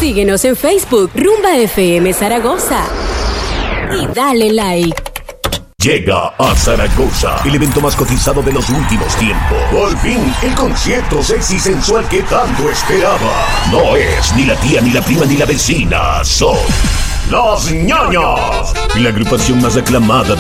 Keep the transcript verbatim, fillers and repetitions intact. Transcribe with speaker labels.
Speaker 1: Síguenos en Facebook, Rumba F M Zaragoza. Y dale like.
Speaker 2: Llega a Zaragoza el evento más cotizado de los últimos tiempos. Por fin, el concierto sexy sensual que tanto esperaba. No es ni la tía, ni la prima, ni la vecina. Son Los Ñoños. La agrupación más aclamada de